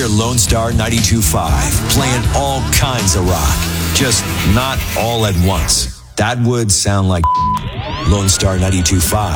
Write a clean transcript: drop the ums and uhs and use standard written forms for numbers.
Lone Star 92.5, playing all kinds of rock, just not all at once. That would sound like Lone Star 92.5.